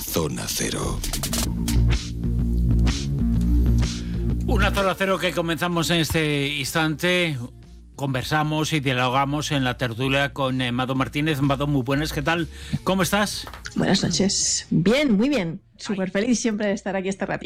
Zona Cero. Una Zona Cero que comenzamos en este instante. Conversamos y dialogamos en la tertulia con Mado Martínez. Mado, muy buenas, ¿qué tal? ¿Cómo estás? Buenas noches. Bien, muy bien. Súper feliz siempre de estar aquí este ratito.